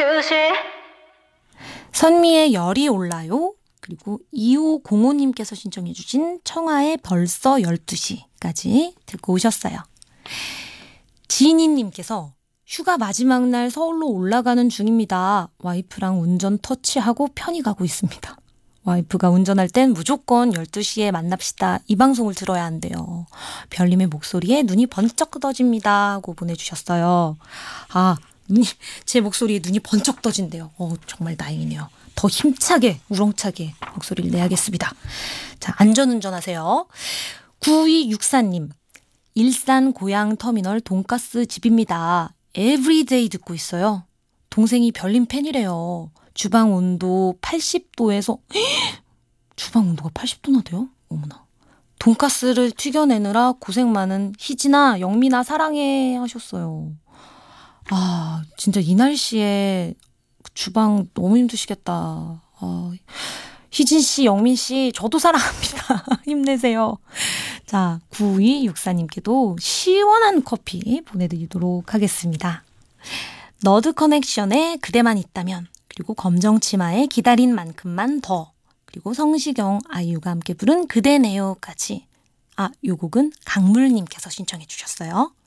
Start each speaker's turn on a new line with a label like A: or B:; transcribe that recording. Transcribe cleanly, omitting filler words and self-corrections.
A: 12시.
B: 선미의 열이 올라요. 그리고 2505님께서 신청해 주신 청하의 벌써 12시까지 듣고 오셨어요. 지니님께서 휴가 마지막 날 서울로 올라가는 중입니다. 와이프랑 운전 터치하고 편히 가고 있습니다. 와이프가 운전할 땐 무조건 12시에 만납시다. 이 방송을 들어야 한대요. 별님의 목소리에 눈이 번쩍 떠집니다. 하고 보내주셨어요. 제 목소리에 눈이 번쩍 떠진대요. 정말 다행이네요. 더 힘차게 우렁차게 목소리를 내야겠습니다. 자, 안전운전하세요. 9264님. 일산 고양 터미널 돈가스 집입니다. 에브리데이 듣고 있어요. 동생이 별님 팬이래요. 주방 온도 80도에서 주방 온도가 80도나 돼요? 어머나. 돈가스를 튀겨내느라 고생 많은 희진아, 영민아 사랑해 하셨어요. 진짜 이 날씨에 주방 너무 힘드시겠다. 희진 씨, 영민 씨, 저도 사랑합니다. 힘내세요. 자, 9264님께도 시원한 커피 보내드리도록 하겠습니다. 너드 커넥션의 그대만 있다면, 그리고 검정치마의 기다린 만큼만 더, 그리고 성시경, 아이유가 함께 부른 그대네요까지. 요 곡은 강물님께서 신청해 주셨어요.